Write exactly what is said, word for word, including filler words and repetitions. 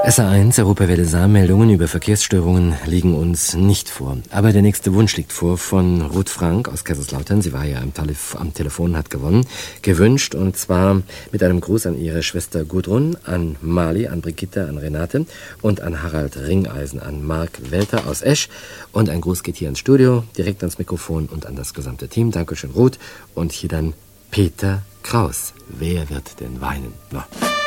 S R eins, Europawelle Saarmeldungen über Verkehrsstörungen liegen uns nicht vor. Aber der nächste Wunsch liegt vor von Ruth Frank aus Kaiserslautern. Sie war ja am, Telef- am Telefon, hat gewonnen. Gewünscht, und zwar mit einem Gruß an ihre Schwester Gudrun, an Mali, an Brigitte, an Renate und an Harald Ringeisen, an Marc Welter aus Esch. Und ein Gruß geht hier ins Studio, direkt ans Mikrofon und an das gesamte Team. Dankeschön, Ruth. Und hier dann Peter Kraus. Wer wird denn weinen? No.